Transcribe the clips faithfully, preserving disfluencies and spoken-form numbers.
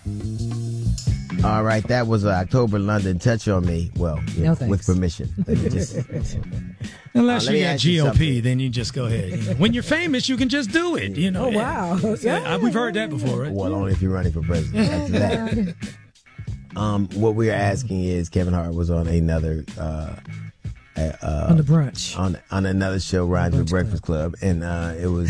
All right, that was uh, October London. Touch on Me. Well, yeah, no, with permission. Let me just, Unless uh, you got G O P, you then you just go ahead. You know. When you're famous, you can just do it. You know. Oh, wow. Yeah. Yeah. We've heard that before, right? Well, only if you're running for president. After that. Um, what we're asking is Kevin Hart was on another uh, uh, on the brunch on on another show, Rhymes with Breakfast Club, and uh, it was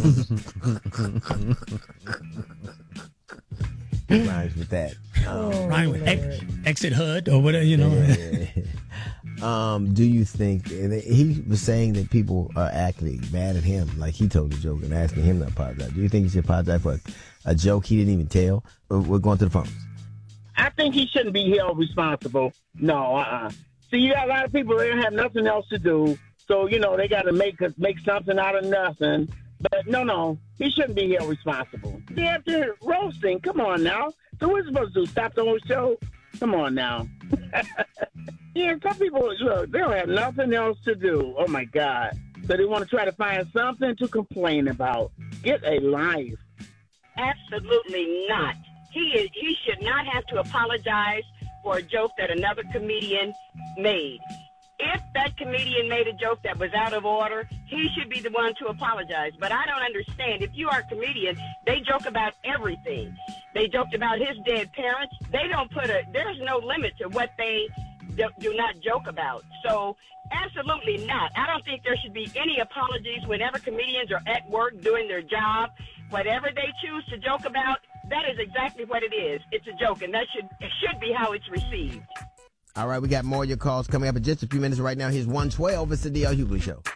rhymes with that. Um, oh, Rhyme with ex- exit H U D or whatever, you know. Yeah. um, do you think he was saying that people are actually mad at him, like he told the joke and asking him to apologize? Do you think he should apologize for a, a joke he didn't even tell? We're going to the phones. I think he shouldn't be held responsible. No, uh-uh. See, you got a lot of people that have nothing else to do, so, you know, they got to make make something out of nothing. But, no, no, he shouldn't be held responsible. They after roasting, come on now. So what's he supposed to do, stop the whole show? Come on now. Yeah, some people, look, they don't have nothing else to do. Oh, my God. So they want to try to find something to complain about. Get a life. Absolutely not. He is, he should not have to apologize for a joke that another comedian made. If that comedian made a joke that was out of order, he should be the one to apologize. But I don't understand. If you are a comedian, they joke about everything. They joked about his dead parents. They don't put a, there's no limit to what they do, do not joke about. So absolutely not. I don't think there should be any apologies whenever comedians are at work doing their job. Whatever they choose to joke about, that is exactly what it is. It's a joke, and that should it should be how it's received. All right, we got more of your calls coming up in just a few minutes. Right now, here's one twelve. It's the D L Hughley Show.